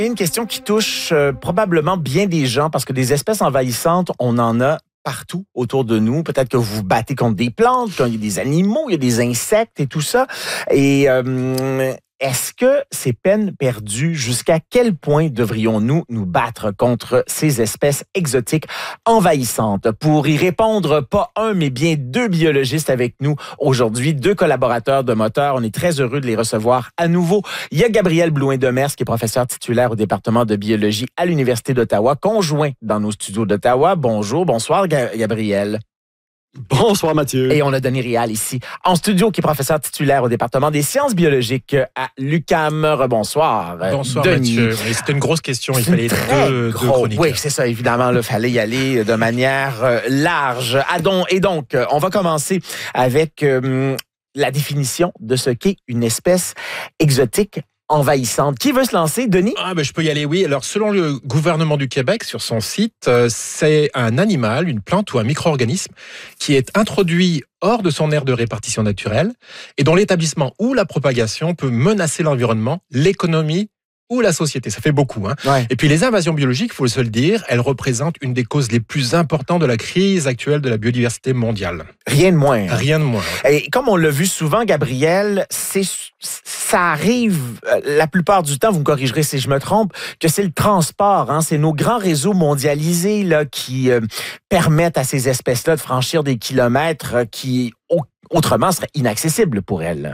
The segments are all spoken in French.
Une question qui touche probablement bien des gens parce que des espèces envahissantes, on en a partout autour de nous. Peut-être que vous vous battez contre des plantes, quand il y a des animaux, il y a des insectes et tout ça. Et est-ce que c'est peine perdue? Jusqu'à quel point devrions-nous nous battre contre ces espèces exotiques envahissantes? Pour y répondre, pas un, mais bien deux biologistes avec nous aujourd'hui, deux collaborateurs de Moteur. On est très heureux de les recevoir à nouveau. Il y a Gabriel Blouin-Demers, qui est professeur titulaire au département de biologie à l'Université d'Ottawa, conjoint dans nos studios d'Ottawa. Bonjour, bonsoir Gabriel. Bonsoir Mathieu. Et on a Denis Réal ici en studio, qui est professeur titulaire au département des sciences biologiques à l'UQAM. Rebonsoir. Bonsoir Denis. Mathieu. C'était une grosse question, il fallait deux chroniques. Oui, c'est ça, évidemment, il fallait y aller de manière large. Et donc, on va commencer avec la définition de ce qu'est une espèce exotique envahissante. Qui veut se lancer, Denis? Je peux y aller, oui. Alors, selon le gouvernement du Québec, sur son site, c'est un animal, une plante ou un micro-organisme qui est introduit hors de son aire de répartition naturelle et dont l'établissement ou la propagation peut menacer l'environnement, l'économie ou la société. Ça fait beaucoup. Ouais. Et puis les invasions biologiques, il faut se le dire, elles représentent une des causes les plus importantes de la crise actuelle de la biodiversité mondiale. Rien de moins. Rien de moins. Et comme on l'a vu souvent, Gabriel, ça arrive la plupart du temps, vous me corrigerez si je me trompe, que c'est le transport. C'est nos grands réseaux mondialisés là, qui permettent à ces espèces-là de franchir des kilomètres qui autrement seraient inaccessibles pour elles.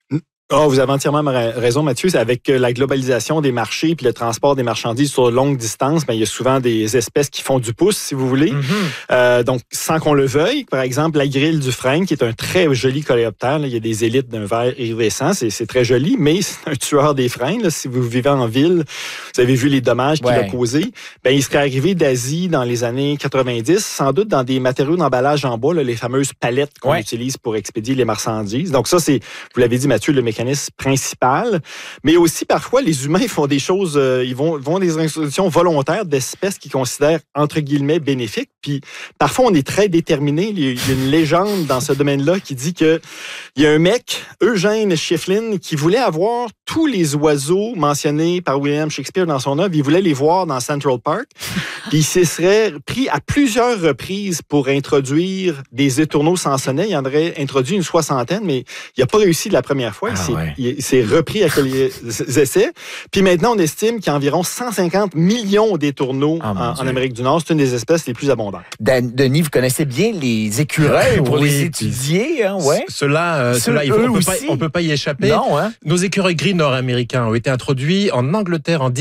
Vous avez entièrement raison, Mathieu. C'est avec la globalisation des marchés puis le transport des marchandises sur longue distance, il y a souvent des espèces qui font du pouce, si vous voulez. Mm-hmm. Donc, sans qu'on le veuille, par exemple, la grille du frêne, qui est un très joli coléoptère. Il y a des élytres d'un vert iridescent. C'est très joli, mais c'est un tueur des frênes. Là. Si vous vivez en ville, vous avez vu les dommages qu'il a causés. Il serait arrivé d'Asie dans les années 90, sans doute dans des matériaux d'emballage en bois, là, les fameuses palettes qu'on utilise pour expédier les marchandises. Donc ça, c'est, vous l'avez dit, Mathieu, le mécanisme principal, mais aussi parfois les humains font des choses, ils vont des introductions volontaires d'espèces qu'ils considèrent entre guillemets bénéfiques. Puis parfois on est très déterminé. Il y a une légende dans ce domaine-là qui dit que il y a un mec, Eugène Schieffelin, qui voulait avoir tous les oiseaux mentionnés par William Shakespeare dans son œuvre. Il voulait les voir dans Central Park. Puis il se serait pris à plusieurs reprises pour introduire des étourneaux sansonnets. Il en aurait introduit une soixantaine, mais il n'a pas réussi de la première fois. Il s'est repris à quelques essais. Puis maintenant, on estime qu'il y a environ 150 millions d'étourneaux en Amérique du Nord. C'est une des espèces les plus abondantes. Denis, vous connaissez bien les écureuils pour les étudier. Ceux-là, on ne peut pas y échapper. Non, Nos écureuils gris nord-américains ont été introduits en Angleterre en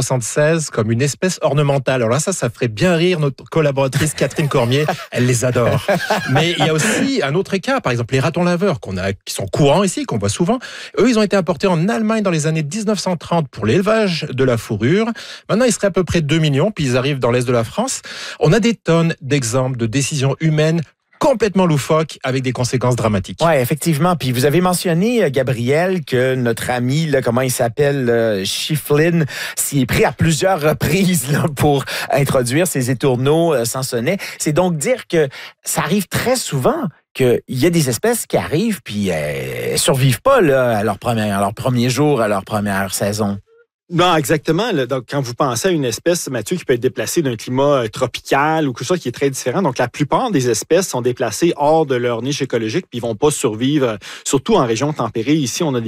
1876 comme une espèce ornementale. Alors là, ça ferait bien rire notre collaboratrice Catherine Cormier. Elle les adore. Mais il y a aussi un autre cas, par exemple les ratons laveurs qui sont courants ici, qu'on voit souvent. Eux, ils ont été importés en Allemagne dans les années 1930 pour l'élevage de la fourrure. Maintenant, ils seraient à peu près 2 millions, puis ils arrivent dans l'est de la France. On a des tonnes d'exemples de décisions humaines complètement loufoques avec des conséquences dramatiques. Oui, effectivement. Puis vous avez mentionné, Gabriel, que notre ami, là, comment il s'appelle, Schieffelin, s'y est pris à plusieurs reprises là, pour introduire ces étourneaux sansonnets. C'est donc dire que ça arrive très souvent qu'il y a des espèces qui arrivent puis elles survivent pas là, à leur premier jour, à leur première saison. Non, exactement. Donc, quand vous pensez à une espèce, Mathieu, qui peut être déplacée d'un climat tropical ou quelque chose qui est très différent, donc la plupart des espèces sont déplacées hors de leur niche écologique puis ils vont pas survivre, surtout en région tempérée. Ici, on a des